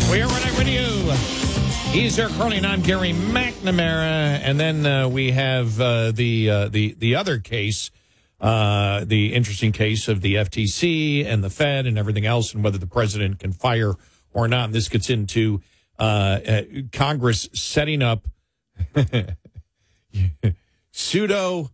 We are right with you. He's Eric Carly, and I'm Gary McNamara. And then we have the other case, the interesting case of the FTC and the Fed and everything else, and whether the president can fire or not. And this gets into Congress setting up pseudo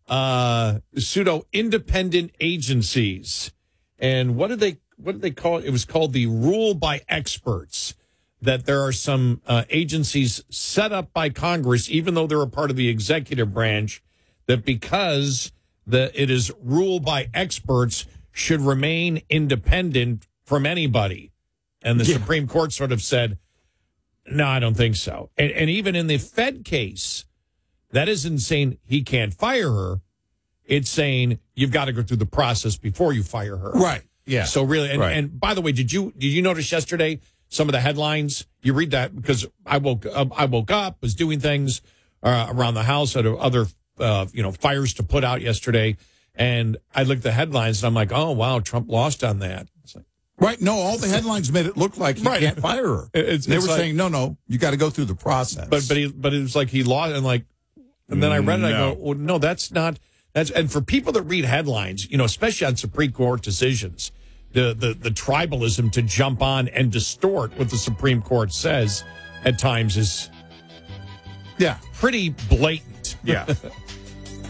independent agencies. And what did they call it? It was called the rule by experts, that there are some agencies set up by Congress, even though they're a part of the executive branch, that because it is ruled by experts, should remain independent from anybody. And the Supreme Court sort of said, no, I don't think so. And even in the Fed case, that isn't saying he can't fire her. It's saying you've got to go through the process before you fire her. Right. Yeah. So really, and by the way, did you notice yesterday some of the headlines? You read that because I woke up, was doing things around the house, had other fires to put out yesterday, and I looked at the headlines and I'm like, oh wow, Trump lost on that. It's like, right. No, all the headlines made it look like he can't fire her. They were saying, no, you got to go through the process. But it was like he lost, and then I read it. I go, well, no, that's not. And for people that read headlines, especially on Supreme Court decisions, the tribalism to jump on and distort what the Supreme Court says at times is pretty blatant. Yeah.